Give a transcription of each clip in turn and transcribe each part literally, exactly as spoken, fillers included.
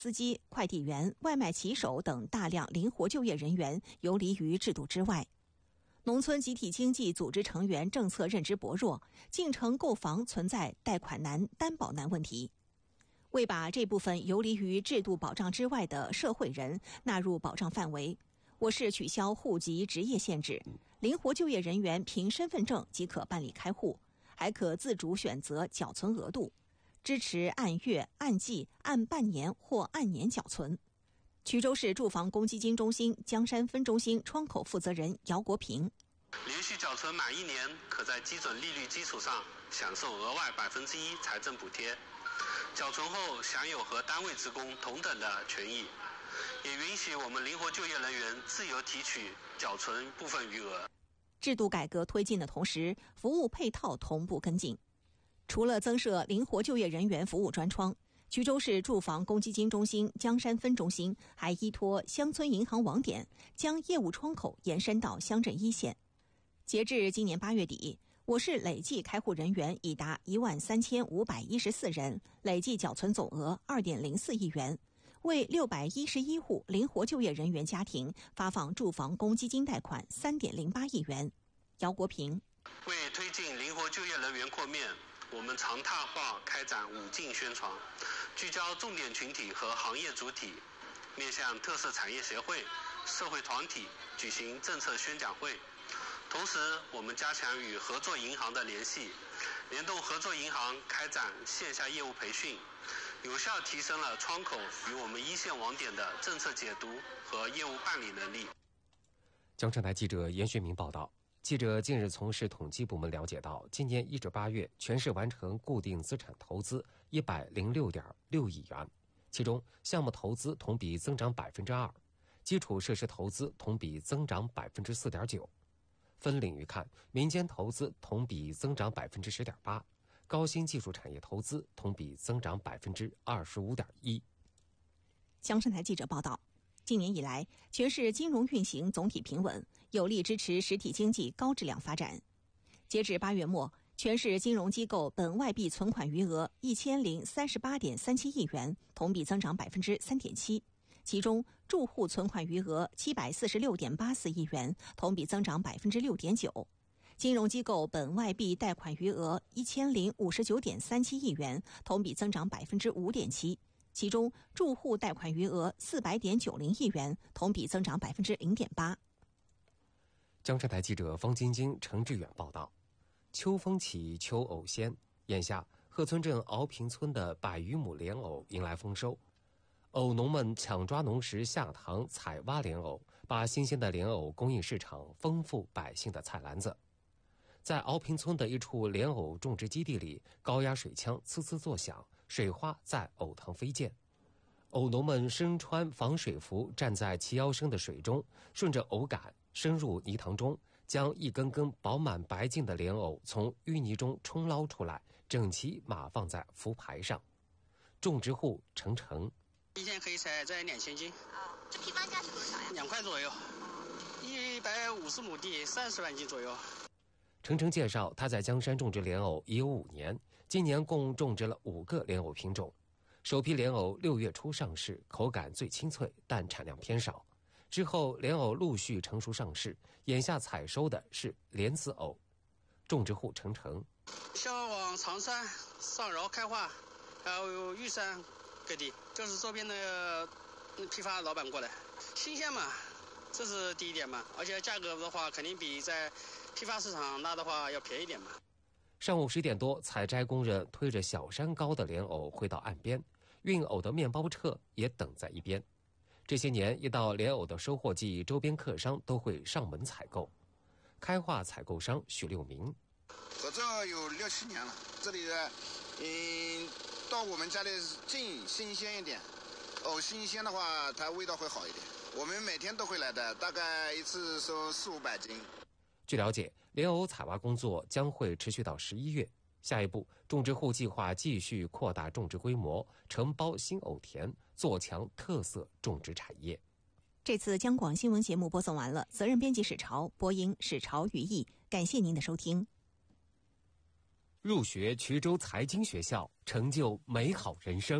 司机、快递员、外卖骑手等大量灵活就业人员游离于制度之外。农村集体经济组织成员政策认知薄弱，进城购房存在贷款难、担保难问题。为把这部分游离于制度保障之外的社会人纳入保障范围，我市取消户籍职业限制，灵活就业人员凭身份证即可办理开户，还可自主选择缴存额度，支持按月、按季、按半年或按年缴存。衢州市住房公积金中心江山分中心窗口负责人姚国平： 连续缴存满一年，可在基准利率基础上享受额外百分之一财政补贴。缴存后享有和单位职工同等的权益，也允许我们灵活就业人员自由提取缴存部分余额。 制度改革推进的同时，服务配套同步跟进。除了增设灵活就业人员服务专窗，衢州市住房公积金中心江山分中心还依托乡村银行网点，将业务窗口延伸到乡镇一线。截至今年八月底，我市累计开户人员已达一万三千五百一十四人，累计缴存总额二点零四亿元，为六百一十一户灵活就业人员家庭发放住房公积金贷款三点零八亿元。姚国平： 为推进灵活就业人员扩面，我们常态化开展五进宣传，聚焦重点群体和行业主体，面向特色产业协会、社会团体举行政策宣讲会。同时，我们加强与合作银行的联系，联动合作银行开展线下业务培训，有效提升了窗口与我们一线网点的政策解读和业务办理能力。 江城台记者严学明报道。记者近日从市统计部门了解到，今年一至八月，全市完成固定资产投资一百零六点六亿元，其中项目投资同比增长百分之二，基础设施投资同比增长百分之四点九。分领域看，民间投资同比增长百分之十点八，高新技术产业投资同比增长百分之二十五点一。 江山台记者报道。今年以来，全市金融运行总体平稳，有力支持实体经济高质量发展。截至八月末，全市金融机构本外币存款余额一千零三十八点三七亿元，同比增长百分之三点七。其中，住户存款余额七百四十六点八四亿元，同比增长百分之六点九。金融机构本外币贷款余额一千零五十九点三七亿元，同比增长百分之五点七。其中，住户贷款余额四百点九零亿元，同比增长百分之零点八。 江浙台记者方晶晶、程志远报道：秋风起，秋藕鲜。眼下，鹤村镇敖坪村的百余亩莲藕迎来丰收，藕农们抢抓农时下塘采挖莲藕，把新鲜的莲藕供应市场，丰富百姓的菜篮子。在敖坪村的一处莲藕种植基地里，高压水枪呲呲作响，水花在藕塘飞溅。藕农们身穿防水服，站在齐腰深的水中，顺着藕杆深入泥塘中，将一根根饱满白净的莲藕从淤泥中冲捞出来，整齐码放在浮排上。种植户程程： 一天可以采在两千斤。 啊，这批发价是多少呀？ 两块左右，一百五十亩地，三十万斤左右。 程程介绍，他在江山种植莲藕已有五年，今年共种植了五个莲藕品种。首批莲藕六月初上市，口感最清脆，但产量偏少。之后莲藕陆续成熟上市，眼下采收的是莲子藕。种植户程程： 销往长山、上饶、开化，还有玉山各地，就是周边的批发老板过来，新鲜嘛，这是第一点嘛。而且价格的话，肯定比在批发市场那的话要便宜一点嘛。 上午十点多，采摘工人推着小山高的莲藕回到岸边，运藕的面包车也等在一边。这些年，一到莲藕的收获季，周边客商都会上门采购。开化采购商许六明： 合作有六七年了，这里的嗯，到我们家里近新鲜一点，藕新鲜的话，它味道会好一点。我们每天都会来的，大概一次收四五百斤。 据了解，莲藕采挖工作将会持续到十一月。下一步，种植户计划继续扩大种植规模，承包新藕田，做强特色种植产业。 这次江广新闻节目播送完了，责任编辑史潮，播音史潮于毅，感谢您的收听。 入学衢州财经学校，成就美好人生。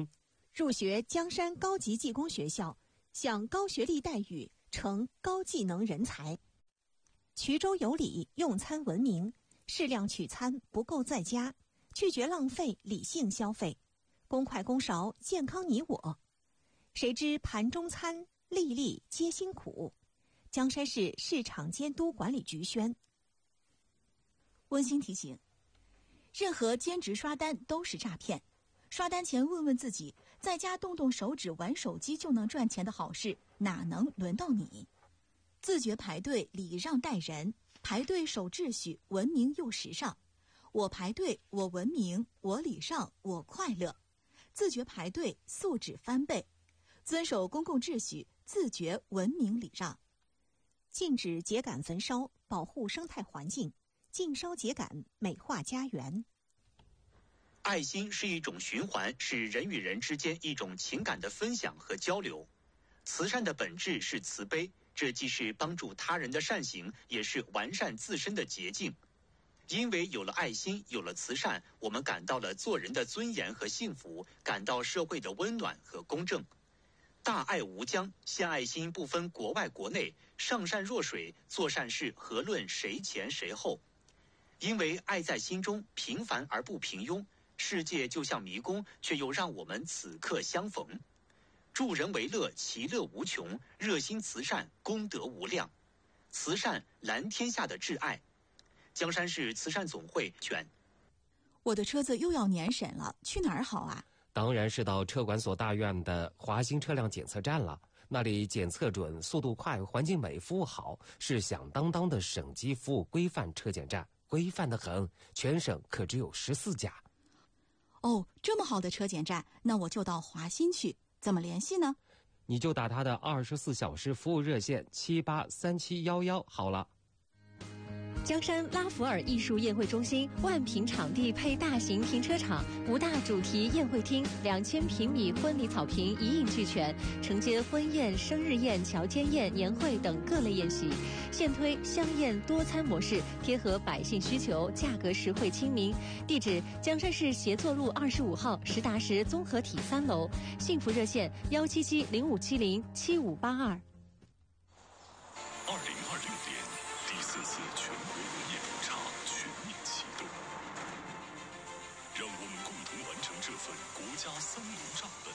入学江山高级技工学校，享高学历待遇，成高技能人才。衢州有礼，用餐文明，适量取餐，不够在家，拒绝浪费，理性消费，公筷公勺，健康你我。谁知盘中餐，粒粒皆辛苦。江山市市场监督管理局宣。 温馨提醒：任何兼职刷单都是诈骗。刷单前问问自己，在家动动手指玩手机就能赚钱的好事，哪能轮到你？自觉排队，礼让待人，排队守秩序，文明又时尚。我排队，我文明，我礼让，我快乐。自觉排队，素质翻倍。遵守公共秩序，自觉文明礼让。 禁止秸秆焚烧，保护生态环境。禁烧秸秆，美化家园。 爱心是一种循环，是人与人之间一种情感的分享和交流。慈善的本质是慈悲，这既是帮助他人的善行，也是完善自身的捷径。因为有了爱心，有了慈善，我们感到了做人的尊严和幸福，感到社会的温暖和公正。大爱无疆，献爱心不分国外国内，上善若水，做善事何论谁前谁后。因为爱在心中，平凡而不平庸。世界就像迷宫，却又让我们此刻相逢。助人为乐，其乐无穷；热心慈善，功德无量。慈善蓝天下的挚爱。江山市慈善总会选。 我的车子又要年审了，去哪儿好啊？ 当然是到车管所大院的华新车辆检测站了。那里检测准，速度快，环境美，服务好，是响当当的省级服务规范车检站，规范得很，全省可只有十四家。 哦，这么好的车检站，那我就到华新去。怎么联系呢？ 你就打他的二十四小时服务热线七八三七幺幺好了。 江山拉弗尔艺术宴会中心万平场地配大型停车场，五大主题宴会厅，两千平米婚礼草坪一应俱全，承接婚宴、生日宴、乔间宴、年会等各类宴席。现推香宴多餐模式，贴合百姓需求，价格实惠亲民。地址：江山市协作路二十五号实达实综合体三楼。幸福热线：幺七七零五七零七五八二。 二零二六年第四次全国文业普查全面启动，让我们共同完成这份国家三农账本，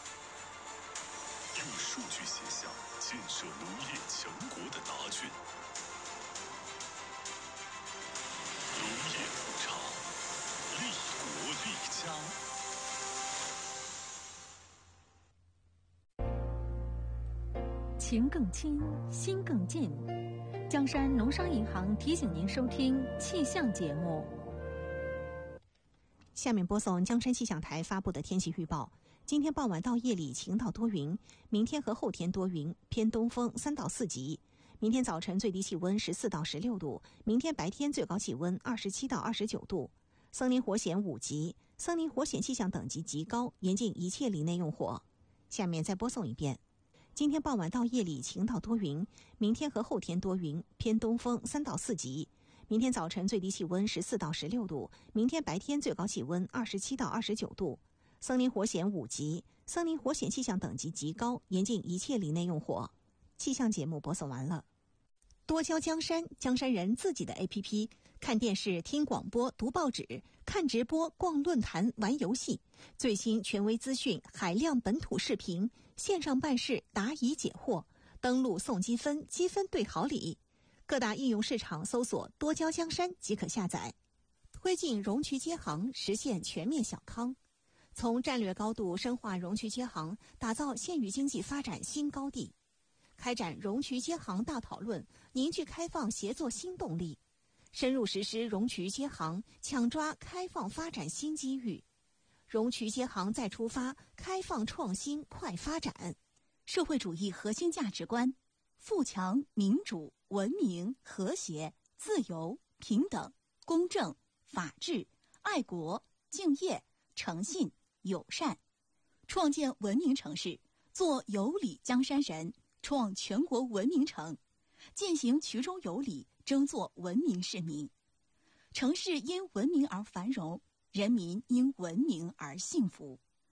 用数据写下建设农业强国的答卷。农业普查，立国立家。 情更亲，心更近。江山农商银行提醒您收听气象节目。 下面播送江山气象台发布的天气预报。今天傍晚到夜里晴到多云，明天和后天多云，偏东风三到四级。明天早晨最低气温十四到十六度，明天白天最高气温二十七到二十九度。森林火险五级，森林火险气象等级极高，严禁一切林内用火。下面再播送一遍。今天傍晚到夜里晴到多云，明天和后天多云，偏东风三到四级。明天早晨最低气温十四到十六度，明天白天最高气温二十七到二十九度。森林火险五级，森林火险气象等级极高，严禁一切林内用火。气象节目播送完了。多交江山，江山人自己的 A P P， 看电视、听广播、读报纸、看直播、逛论坛、玩游戏，最新权威资讯、海量本土视频，线上办事答疑解惑，登录送积分，积分兑好礼。各大应用市场搜索“多交江山”即可下载。推进融渠接行，实现全面小康。从战略高度深化融渠接行，打造县域经济发展新高地。开展融渠接行大讨论，凝聚开放协作新动力。深入实施融渠接行，抢抓开放发展新机遇。融渠接行再出发，开放创新快发展。 社会主义核心价值观：富强、民主、文明、和谐、自由、平等、公正、法治、爱国、敬业、诚信、友善。创建文明城市，做有礼江山人，创全国文明城，践行衢州有礼，争做文明市民。城市因文明而繁荣，人民因文明而幸福。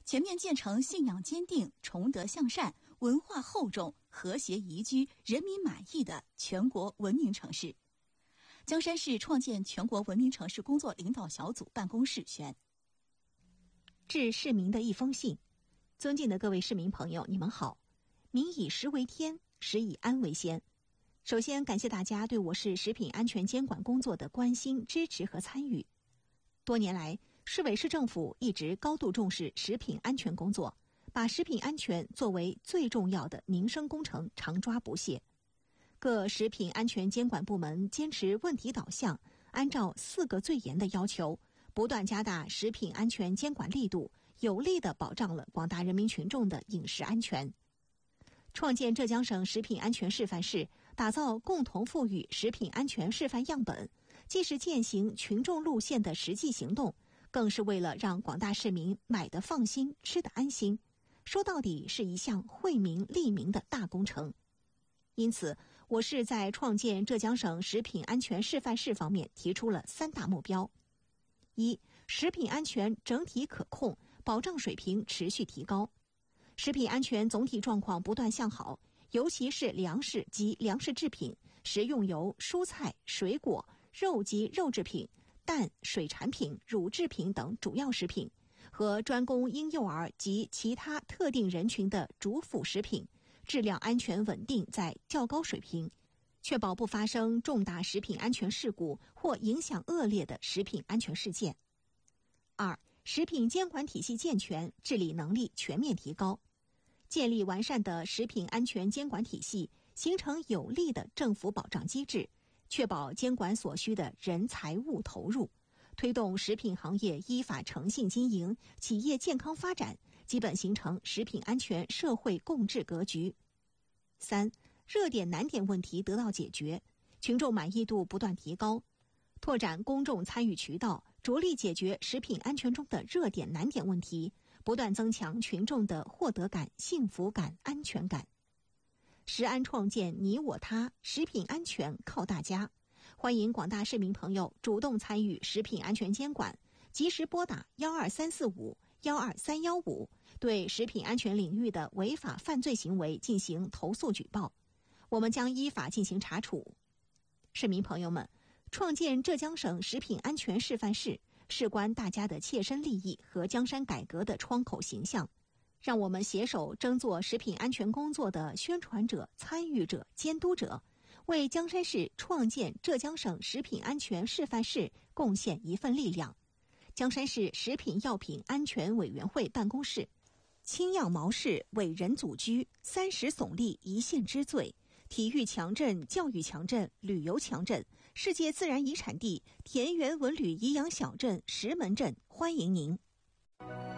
全面建成信仰坚定、崇德向善、文化厚重、和谐宜居、人民满意的全国文明城市。江山市创建全国文明城市工作领导小组办公室宣： 致市民的一封信。尊敬的各位市民朋友，你们好。民以食为天，食以安为先。首先感谢大家对我市食品安全监管工作的关心、支持和参与。多年来，市委市政府一直高度重视食品安全工作，把食品安全作为最重要的民生工程，常抓不懈。各食品安全监管部门坚持问题导向，按照四个最严的要求，不断加大食品安全监管力度，有力地保障了广大人民群众的饮食安全。创建浙江省食品安全示范市，打造共同富裕食品安全示范样本，既是践行群众路线的实际行动，更是为了让广大市民买得放心、吃得安心。说到底是一项惠民利民的大工程。因此，我市在创建浙江省食品安全示范市方面提出了三大目标：一、食品安全整体可控，保障水平持续提高。食品安全总体状况不断向好，尤其是粮食及粮食制品、食用油、蔬菜、水果、肉及肉制品、蛋、水产品、乳制品等主要食品和专供婴幼儿及其他特定人群的主辅食品，质量安全稳定在较高水平，确保不发生重大食品安全事故或影响恶劣的食品安全事件。二、食品监管体系健全，治理能力全面提高，建立完善的食品安全监管体系，形成有力的政府保障机制，确保监管所需的人财物投入，推动食品行业依法诚信经营，企业健康发展，基本形成食品安全社会共治格局。三、热点难点问题得到解决，群众满意度不断提高，拓展公众参与渠道，着力解决食品安全中的热点难点问题，不断增强群众的获得感、幸福感、安全感。食安创建你我他，食品安全靠大家。欢迎广大市民朋友主动参与食品安全监管，及时拨打幺二三四五、幺二三幺五，对食品安全领域的违法犯罪行为进行投诉举报，我们将依法进行查处。市民朋友们，创建浙江省食品安全示范市，事关大家的切身利益和江山改革的窗口形象。让我们携手争做食品安全工作的宣传者、参与者、监督者，为江山市创建浙江省食品安全示范市贡献一份力量。江山市食品药品安全委员会办公室：青样毛氏伟人祖居，三十耸立一县之最，体育强镇、教育强镇、旅游强镇，世界自然遗产地田园文旅颐养小镇石门镇，欢迎您。